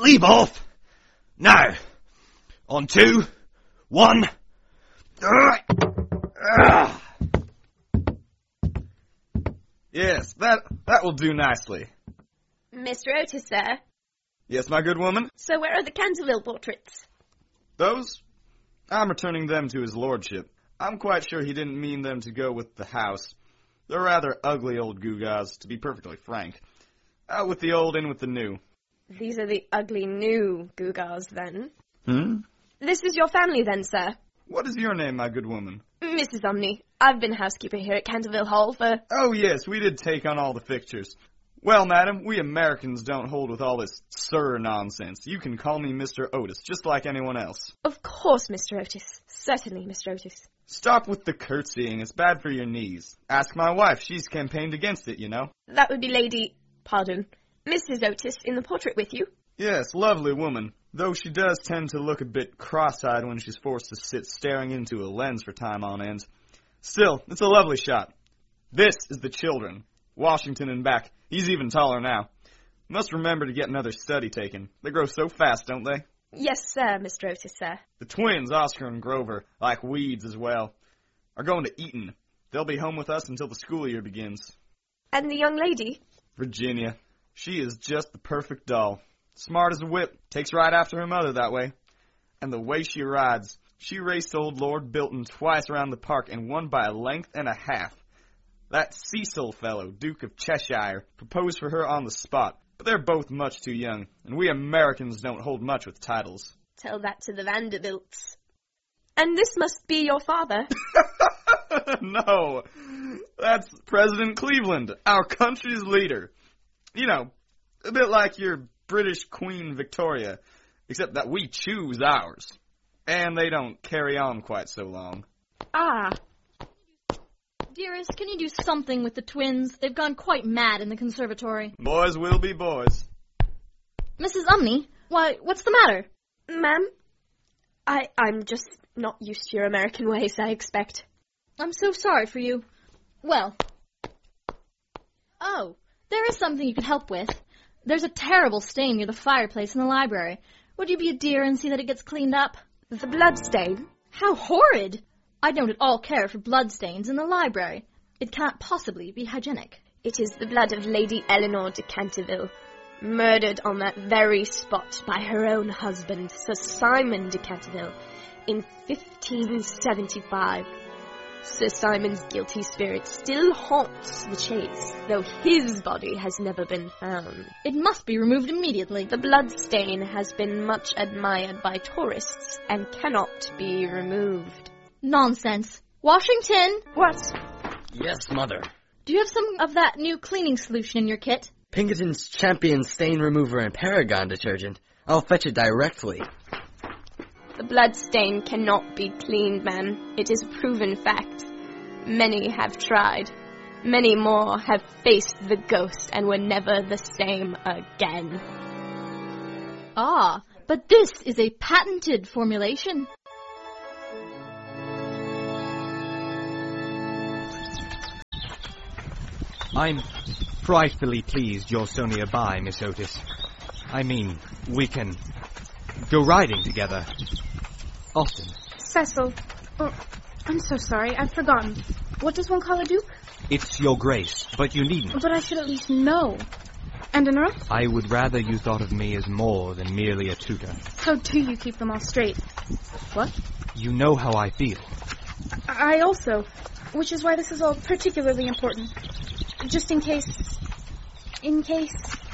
Leave off! Now! On 2, 1... Yes, that will do nicely. Mr. Otis, sir. Yes, my good woman? So where are the Canterville portraits? Those? I'm returning them to his lordship. I'm quite sure he didn't mean them to go with the house. They're rather ugly old gewgaws, to be perfectly frank. Out with the old, in with the new. These are the ugly new gewgaws, then. This is your family, then, sir? What is your name, my good woman? Mrs. Umney. I've been housekeeper here at Canterville Hall for... Oh, yes, we did take on all the fixtures. Well, madam, we Americans don't hold with all this sir nonsense. You can call me Mr. Otis, just like anyone else. Of course, Mr. Otis. Certainly, Mr. Otis. Stop with the curtsying. It's bad for your knees. Ask my wife. She's campaigned against it, you know. That would be Lady... Pardon. Mrs. Otis in the portrait with you. Yes, lovely woman. Though she does tend to look a bit cross-eyed when she's forced to sit staring into a lens for time on end. Still, it's a lovely shot. This is the children. Washington and back. He's even taller now. Must remember to get another study taken. They grow so fast, don't they? Yes, sir, Mr. Otis, sir. The twins, Oscar and Grover, like weeds as well, are going to Eton. They'll be home with us until the school year begins. And the young lady? Virginia. She is just the perfect doll. Smart as a whip. Takes right after her mother that way. And the way she rides. She raced old Lord Bilton twice around the park and won by a length and a half. That Cecil fellow, Duke of Cheshire, proposed for her on the spot. But they're both much too young, and we Americans don't hold much with titles. Tell that to the Vanderbilts. And this must be your father. No, that's President Cleveland, our country's leader. You know, a bit like your British Queen Victoria, except that we choose ours. And they don't carry on quite so long. Ah. Dearest, can you do something with the twins? They've gone quite mad in the conservatory. Boys will be boys. Mrs. Umney, why, what's the matter? Ma'am, I'm just not used to your American ways, I expect. I'm so sorry for you. Well. Oh, there is something you could help with. There's a terrible stain near the fireplace in the library. Would you be a dear and see that it gets cleaned up? The blood stain? How horrid! I don't at all care for bloodstains in the library. It can't possibly be hygienic. It is the blood of Lady Eleanor de Canterville, murdered on that very spot by her own husband, Sir Simon de Canterville, in 1575. Sir Simon's guilty spirit still haunts the chase, though his body has never been found. It must be removed immediately. The blood stain has been much admired by tourists and cannot be removed. Nonsense. Washington! What? Yes, Mother. Do you have some of that new cleaning solution in your kit? Pinkerton's Champion Stain Remover and Paragon detergent. I'll fetch it directly. The blood stain cannot be cleaned, ma'am. It is a proven fact. Many have tried. Many more have faced the ghost and were never the same again. Ah, but this is a patented formulation. I'm frightfully pleased you're so nearby, Miss Otis. I mean, we can go riding together. Often. Cecil. Oh, I'm so sorry. I've forgotten. What does one call a duke? It's your grace, but you needn't. But I should at least know. And an earl? I would rather you thought of me as more than merely a tutor. How do you keep them all straight? What? You know how I feel. I also. Which is why this is all particularly important. Just in case... In case...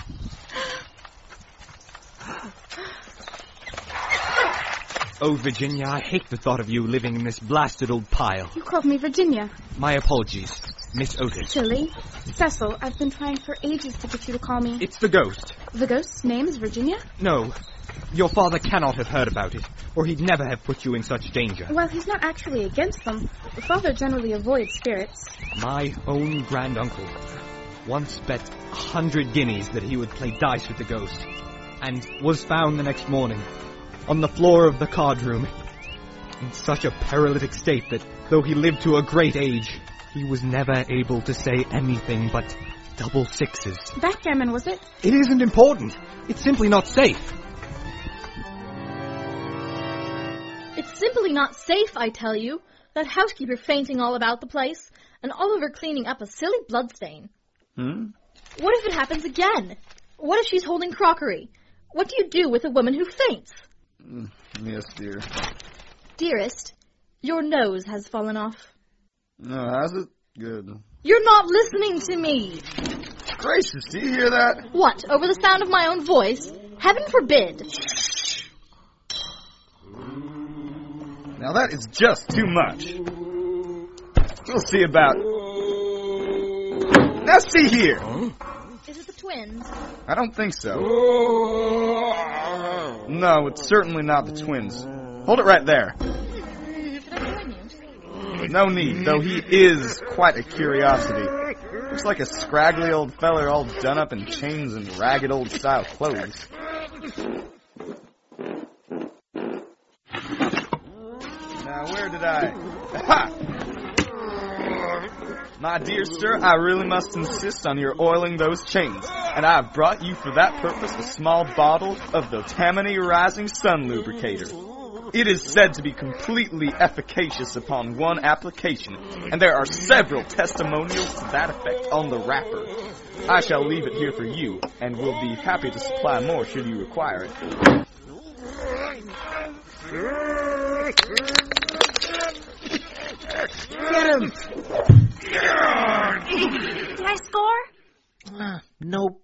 Oh, Virginia, I hate the thought of you living in this blasted old pile. You called me Virginia. My apologies, Miss Otis. Silly. Cecil, I've been trying for ages to get you to call me... It's the ghost. The ghost's name is Virginia? No. Your father cannot have heard about it, or he'd never have put you in such danger. Well, he's not actually against them. The father generally avoids spirits. My own granduncle once bet 100 guineas that he would play dice with the ghost, and was found the next morning on the floor of the card room in such a paralytic state that, though he lived to a great age, he was never able to say anything but double sixes. Backgammon, was it? It isn't important. It's simply not safe. simply not safe, I tell you. That housekeeper fainting all about the place, and Oliver cleaning up a silly bloodstain. What if it happens again? What if she's holding crockery? What do you do with a woman who faints? Yes, dear. Dearest, your nose has fallen off. No, has it? Good. You're not listening to me. Gracious, do you hear that? What, over the sound of my own voice? Heaven forbid. Now that is just too much. We'll see about... Now see here! Is it the twins? I don't think so. No, it's certainly not the twins. Hold it right there. Could I join you? No need, though he is quite a curiosity. Looks like a scraggly old feller all done up in chains and ragged old style clothes. Now, where did I... Ha! My dear sir, I really must insist on your oiling those chains, and I have brought you for that purpose a small bottle of the Tammany Rising Sun Lubricator. It is said to be completely efficacious upon one application, and there are several testimonials to that effect on the wrapper. I shall leave it here for you, and will be happy to supply more should you require it. Get him! Did I score? Nope.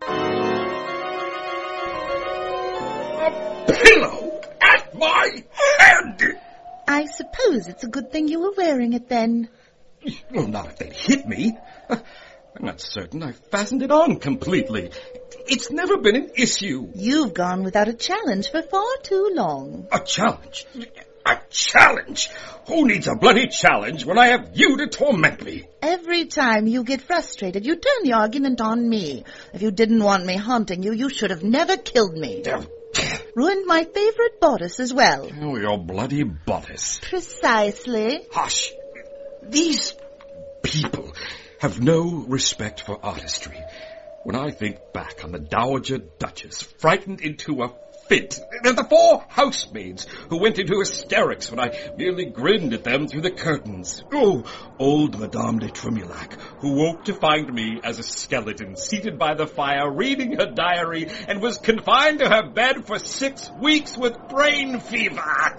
A pillow at my head! I suppose it's a good thing you were wearing it then. Well, not if they'd hit me. I'm not certain I fastened it on completely. It's never been an issue. You've gone without a challenge for far too long. A challenge? A challenge? Who needs a bloody challenge when I have you to torment me? Every time you get frustrated, you turn the argument on me. If you didn't want me haunting you, you should have never killed me. Ruined my favorite bodice as well. Oh, your bloody bodice. Precisely. Hush. These people have no respect for artistry. When I think back on the Dowager Duchess, frightened into a fit, and the 4 housemaids who went into hysterics when I merely grinned at them through the curtains. Oh, old Madame de Tremulac, who woke to find me as a skeleton seated by the fire reading her diary and was confined to her bed for 6 weeks with brain fever.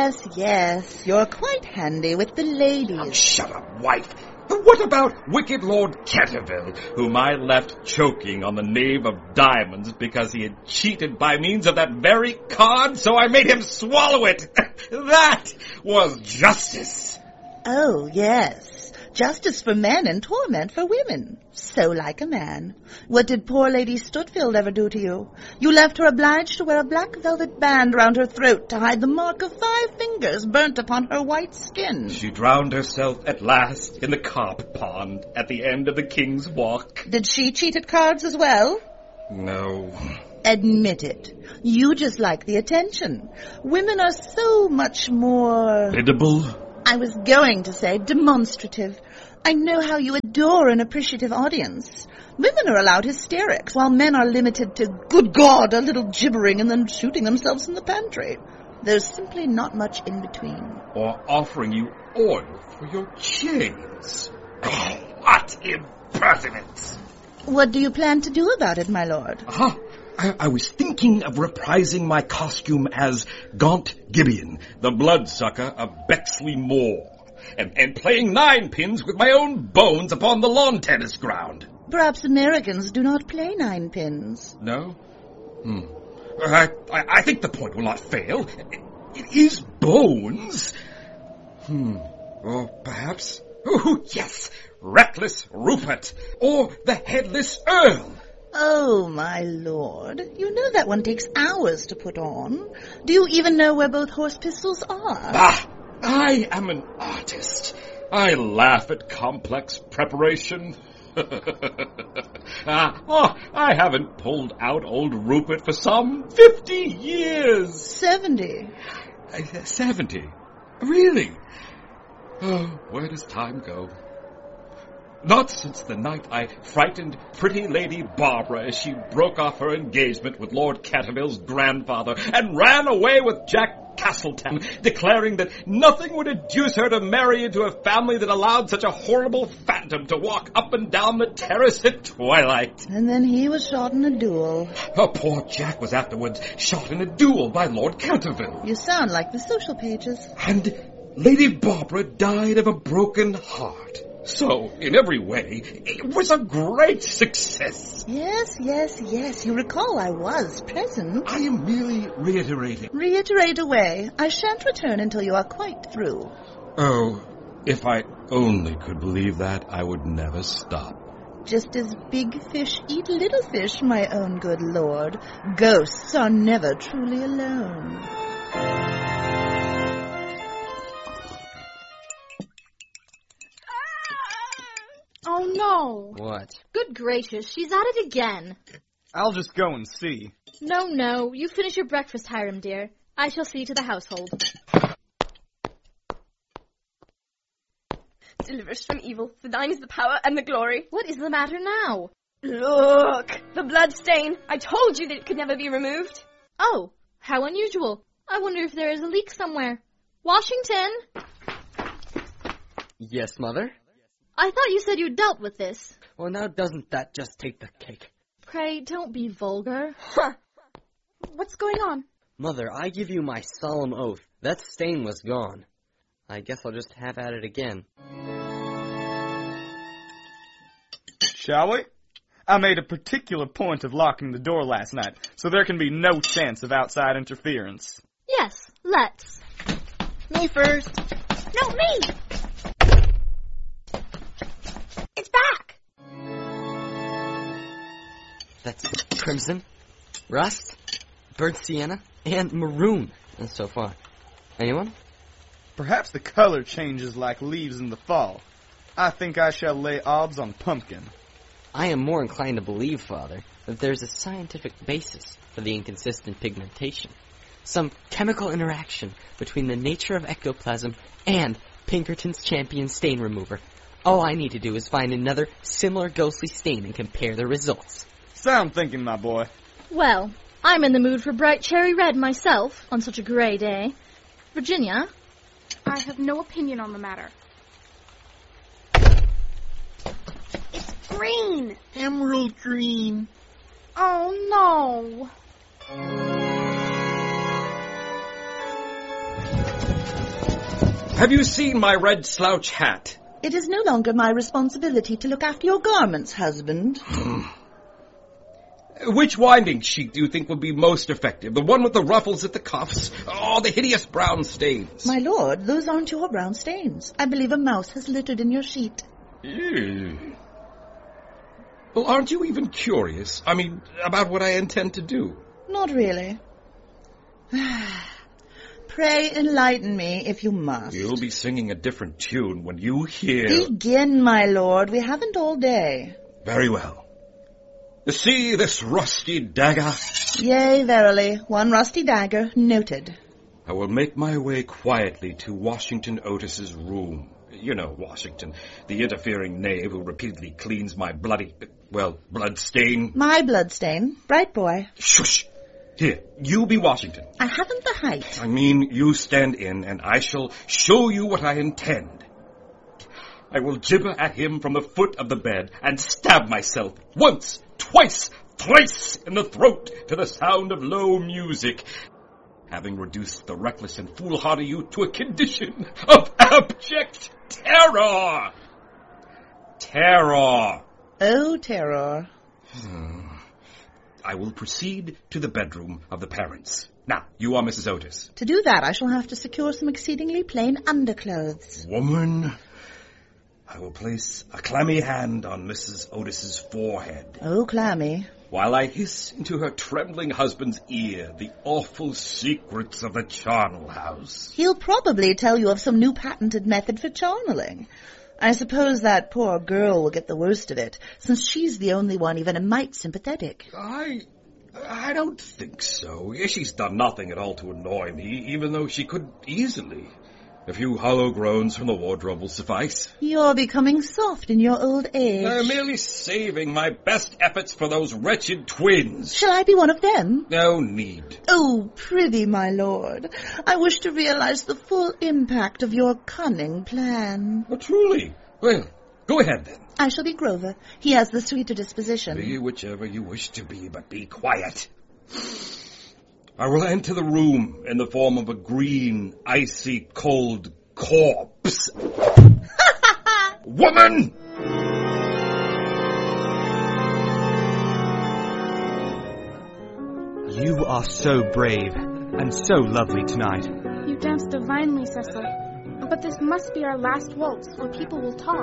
Yes, you're quite handy with the ladies. Oh, shut up, wife. What about wicked Lord Canterville, whom I left choking on the knave of diamonds because he had cheated by means of that very card, so I made him swallow it? That was justice. Oh, yes. Justice for men and torment for women. So like a man. What did poor Lady Stutfield ever do to you? You left her obliged to wear a black velvet band round her throat to hide the mark of 5 fingers burnt upon her white skin. She drowned herself at last in the carp pond at the end of the King's Walk. Did she cheat at cards as well? No. Admit it. You just like the attention. Women are so much more... Biddable? I was going to say demonstrative. I know how you adore an appreciative audience. Women are allowed hysterics, while men are limited to, good God, a little gibbering and then shooting themselves in the pantry. There's simply not much in between. Or offering you oil for your chains. Oh, what impertinence! What do you plan to do about it, my lord? I was thinking of reprising my costume as Gaunt Gibeon, the bloodsucker of Bexley Moor, and playing 9-pins with my own bones upon the lawn tennis ground. Perhaps Americans do not play 9-pins. No? I think the point will not fail. It is bones. Or perhaps... Oh, yes! Reckless Rupert, or the Headless Earl. Oh, my lord. You know that one takes hours to put on. Do you even know where both horse pistols are? I am an artist. I laugh at complex preparation. I haven't pulled out old Rupert for some 50 years. 70. 70? Really? Oh, where does time go? Not since the night I frightened pretty Lady Barbara as she broke off her engagement with Lord Canterville's grandfather and ran away with Jack Castletown, declaring that nothing would induce her to marry into a family that allowed such a horrible phantom to walk up and down the terrace at twilight. And then he was shot in a duel. Poor Jack was afterwards shot in a duel by Lord Canterville. You sound like the social pages. And Lady Barbara died of a broken heart. So, in every way, it was a great success. Yes. You recall I was present. I am merely reiterating. Reiterate away. I shan't return until you are quite through. Oh, if I only could believe that, I would never stop. Just as big fish eat little fish, my own good lord. Ghosts are never truly alone. Oh, no. What? Good gracious, she's at it again. I'll just go and see. No, you finish your breakfast, Hiram, dear. I shall see to the household. Deliver us from evil, for thine is the power and the glory. What is the matter now? Look, the blood stain. I told you that it could never be removed. Oh, how unusual. I wonder if there is a leak somewhere. Washington! Yes, Mother? I thought you said you dealt with this. Well, now doesn't that just take the cake? Pray, don't be vulgar. Huh. What's going on? Mother, I give you my solemn oath. That stain was gone. I guess I'll just have at it again. Shall we? I made a particular point of locking the door last night, so there can be no chance of outside interference. Yes, let's. Me first. No, me! It's back! That's crimson, rust, burnt sienna, and maroon so far. Anyone? Perhaps the color changes like leaves in the fall. I think I shall lay odds on pumpkin. I am more inclined to believe, Father, that there's a scientific basis for the inconsistent pigmentation. Some chemical interaction between the nature of ectoplasm and Pinkerton's champion stain remover. All I need to do is find another similar ghostly stain and compare the results. Sound thinking, my boy. Well, I'm in the mood for bright cherry red myself on such a gray day. Virginia? I have no opinion on the matter. It's green! Emerald green. Oh, no. Have you seen my red slouch hat? It is no longer my responsibility to look after your garments, husband. Which winding sheet do you think would be most effective? The one with the ruffles at the cuffs, or the hideous brown stains? My lord, those aren't your brown stains. I believe a mouse has littered in your sheet. Ew. Well, aren't you even curious? I mean, about what I intend to do? Not really. Pray enlighten me if you must. You'll be singing a different tune when you hear... Begin, my lord. We haven't all day. Very well. You see this rusty dagger? Yea, verily. One rusty dagger. Noted. I will make my way quietly to Washington Otis's room. You know Washington, the interfering knave who repeatedly cleans my blood stain. My blood stain. Bright boy. Shush! Here, you be Washington. I haven't the height. I mean, you stand in, and I shall show you what I intend. I will gibber at him from the foot of the bed and stab myself once, twice, thrice in the throat to the sound of low music, having reduced the reckless and foolhardy youth to a condition of abject terror. Terror. Oh, terror. I will proceed to the bedroom of the parents. Now, you are Mrs. Otis. To do that, I shall have to secure some exceedingly plain underclothes. Woman, I will place a clammy hand on Mrs. Otis's forehead. Oh, clammy. While I hiss into her trembling husband's ear the awful secrets of the charnel house. He'll probably tell you of some new patented method for charneling. I suppose that poor girl will get the worst of it, since she's the only one even a mite sympathetic. I don't think so. She's done nothing at all to annoy me, even though she could easily. A few hollow groans from the wardrobe will suffice. You're becoming soft in your old age. I'm merely saving my best efforts for those wretched twins. Shall I be one of them? No need. Oh, prithee, my lord. I wish to realize the full impact of your cunning plan. Oh, truly? Well, go ahead then. I shall be Grover. He has the sweeter disposition. Be whichever you wish to be, but be quiet. I will enter the room in the form of a green, icy, cold corpse. Woman! You are so brave and so lovely tonight. You dance divinely, Cecil. But this must be our last waltz, or people will talk.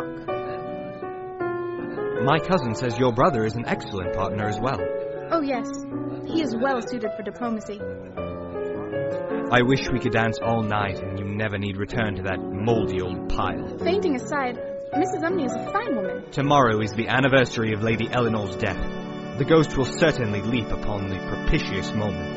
My cousin says your brother is an excellent partner as well. Oh, yes. He is well suited for diplomacy. I wish we could dance all night and you never need return to that moldy old pile. Fainting aside, Mrs. Umney is a fine woman. Tomorrow is the anniversary of Lady Eleanor's death. The ghost will certainly leap upon the propitious moment.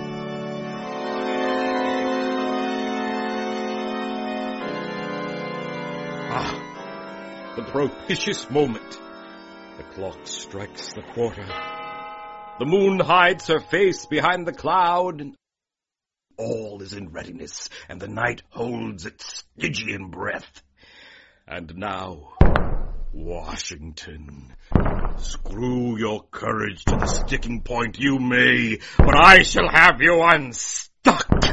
Ah, the propitious moment. The clock strikes the quarter. The moon hides her face behind the cloud, and all is in readiness, and the night holds its Stygian breath. And now, Washington, screw your courage to the sticking point you may, but I shall have you unstuck.